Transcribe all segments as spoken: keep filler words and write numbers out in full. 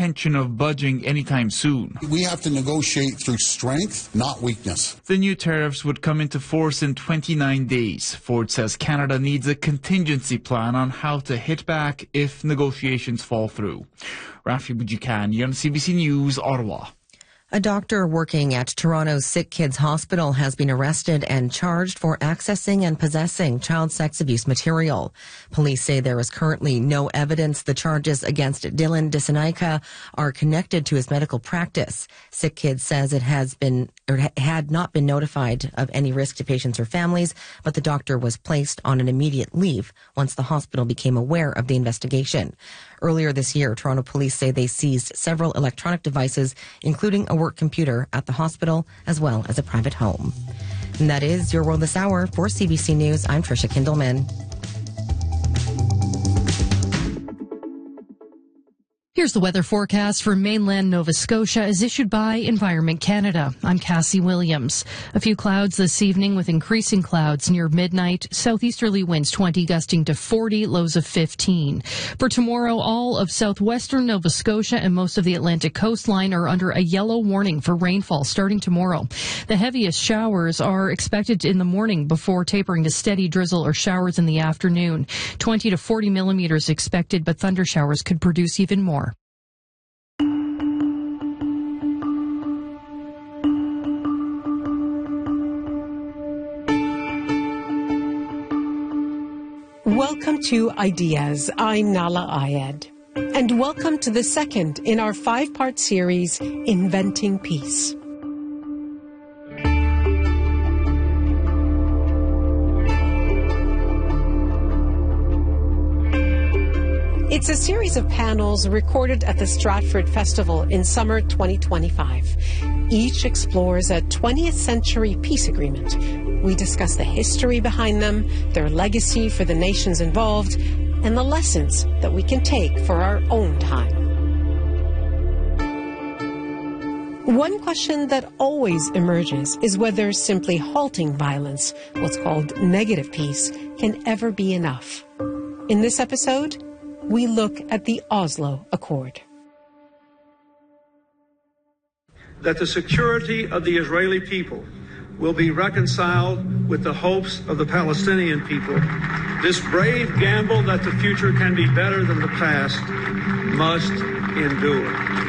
intention of budging anytime soon. We have to negotiate through strength, not weakness. The new tariffs would come into force in twenty-nine days. Ford says Canada needs a contingency plan on how to hit back if negotiations fall through. Rafi Boudjikani on C B C News, Ottawa. A doctor working at Toronto's Sick Kids Hospital has been arrested and charged for accessing and possessing child sex abuse material. Police say there is currently no evidence the charges against Dylan Dissanayake are connected to his medical practice. Sick Kids says it has been or had not been notified of any risk to patients or families, but the doctor was placed on an immediate leave once the hospital became aware of the investigation. Earlier this year, Toronto police say they seized several electronic devices, including a work computer at the hospital, as well as a private home. And that is Your World This Hour. For C B C News, I'm Tricia Kindleman. Here's the weather forecast for mainland Nova Scotia as issued by Environment Canada. I'm Cassie Williams. A few clouds this evening with increasing clouds near midnight. Southeasterly winds twenty gusting to forty, lows of fifteen. For tomorrow, all of southwestern Nova Scotia and most of the Atlantic coastline are under a yellow warning for rainfall starting tomorrow. The heaviest showers are expected in the morning before tapering to steady drizzle or showers in the afternoon. twenty to forty millimeters expected, but thunder showers could produce even more. Welcome to Ideas. I'm Nala Ayed. And welcome to the second in our five-part series, Inventing Peace. It's a series of panels recorded at the Stratford Festival in summer twenty twenty-five. Each explores a twentieth century peace agreement. We discuss the history behind them, their legacy for the nations involved, and the lessons that we can take for our own time. One question that always emerges is whether simply halting violence, what's called negative peace, can ever be enough. In this episode, we look at the Oslo Accord. That the security of the Israeli people will be reconciled with the hopes of the Palestinian people. This brave gamble that the future can be better than the past must endure.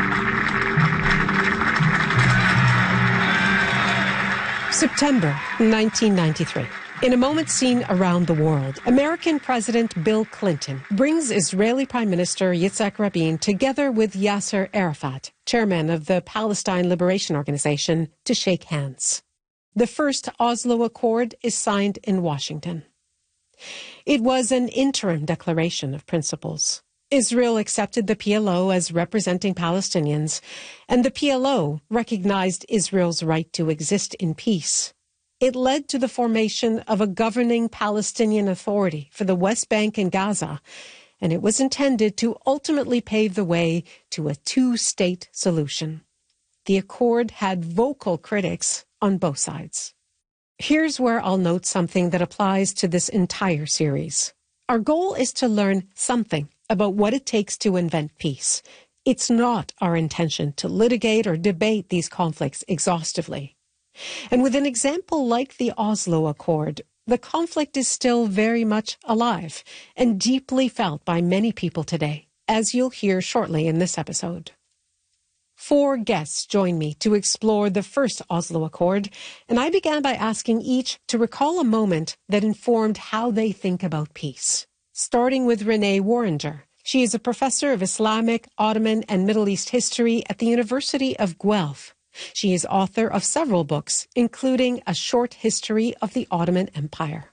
September nineteen ninety-three. In a moment seen around the world, American President Bill Clinton brings Israeli Prime Minister Yitzhak Rabin together with Yasser Arafat, chairman of the Palestine Liberation Organization, to shake hands. The first Oslo Accord is signed in Washington. It was an interim declaration of principles. Israel accepted the P L O as representing Palestinians, and the P L O recognized Israel's right to exist in peace. It led to the formation of a governing Palestinian Authority for the West Bank and Gaza, and it was intended to ultimately pave the way to a two-state solution. The accord had vocal critics on both sides. Here's where I'll note something that applies to this entire series. Our goal is to learn something about what it takes to invent peace. It's not our intention to litigate or debate these conflicts exhaustively. And with an example like the Oslo Accord, the conflict is still very much alive and deeply felt by many people today, as you'll hear shortly in this episode. Four guests join me to explore the first Oslo Accord, and I began by asking each to recall a moment that informed how they think about peace. Starting with Renee Warringer. She is a professor of Islamic, Ottoman, and Middle East history at the University of Guelph. She is author of several books, including A Short History of the Ottoman Empire.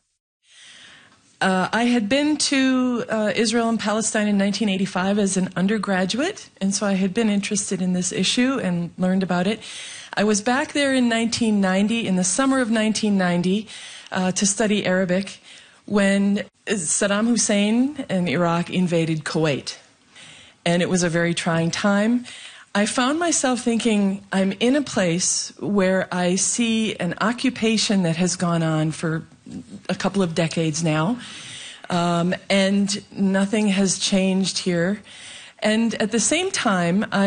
Uh, I had been to uh, Israel and Palestine in nineteen eighty-five as an undergraduate, and so I had been interested in this issue and learned about it. I was back there in nineteen ninety, in the summer of nineteen ninety, uh, to study Arabic, when Saddam Hussein and Iraq invaded Kuwait. And it was a very trying time. I found myself thinking, I'm in a place where I see an occupation that has gone on for a couple of decades now, um, and nothing has changed here. And at the same time, I